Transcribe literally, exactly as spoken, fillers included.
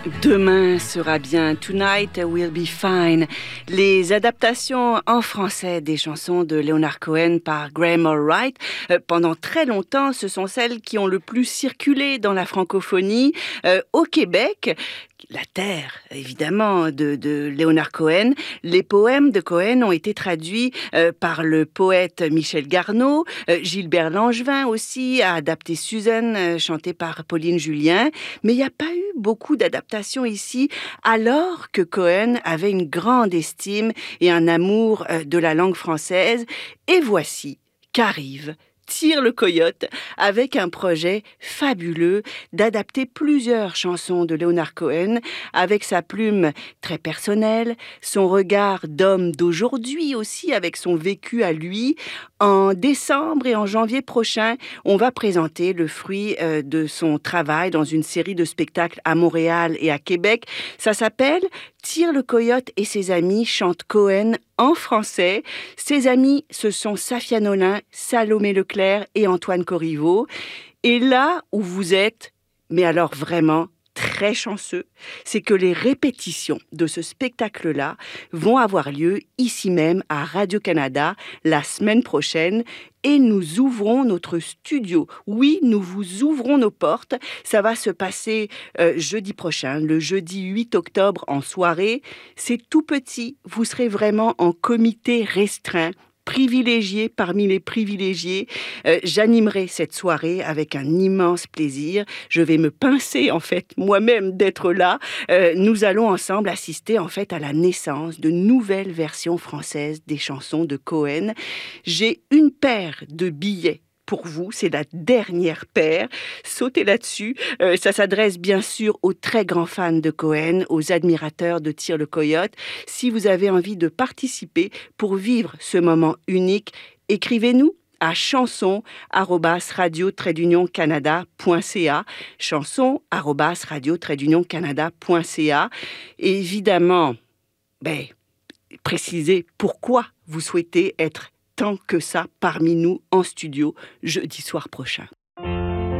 Demain sera bien, Tonight will be fine. Les adaptations en français des chansons de Leonard Cohen par Graham Allwright, euh, pendant très longtemps, ce sont celles qui ont le plus circulé dans la francophonie. Euh, au Québec, la terre, évidemment, de, de Leonard Cohen. Les poèmes de Cohen ont été traduits euh, par le poète Michel Garneau. Euh, Gilbert Langevin aussi a adapté Suzanne, euh, chantée par Pauline Julien. Mais il n'y a pas eu beaucoup d'adaptations ici, alors que Cohen avait une grande estime et un amour euh, de la langue française. Et voici qu'arrive Tire le Coyote avec un projet fabuleux d'adapter plusieurs chansons de Leonard Cohen avec sa plume très personnelle, son regard d'homme d'aujourd'hui aussi avec son vécu à lui. En décembre et en janvier prochain, on va présenter le fruit euh, de son travail dans une série de spectacles à Montréal et à Québec. Ça s'appelle Tire le Coyote et ses amis chantent Cohen en français. Ses amis, ce sont Safia Nolin, Salomé Leclerc et Antoine Corriveau. Et là où vous êtes, mais alors vraiment très chanceux, c'est que les répétitions de ce spectacle-là vont avoir lieu ici même à Radio-Canada la semaine prochaine et nous ouvrons notre studio. Oui, nous vous ouvrons nos portes. Ça va se passer euh, jeudi prochain, le jeudi huit octobre en soirée. C'est tout petit, vous serez vraiment en comité restreint, privilégié parmi les privilégiés. Euh, j'animerai cette soirée avec un immense plaisir. Je vais me pincer en fait moi-même d'être là. Euh, nous allons ensemble assister en fait à la naissance de nouvelles versions françaises des chansons de Cohen. J'ai une paire de billets pour vous, c'est la dernière paire. Sautez là-dessus. Euh, ça s'adresse bien sûr aux très grands fans de Cohen, aux admirateurs de Tire le Coyote. Si vous avez envie de participer pour vivre ce moment unique, écrivez-nous à chanson arobase radio trait d'union canada point c a chanson arobase radio trait d'union canada point c a. Et évidemment, ben, précisez pourquoi vous souhaitez être tant que ça parmi nous en studio jeudi soir prochain.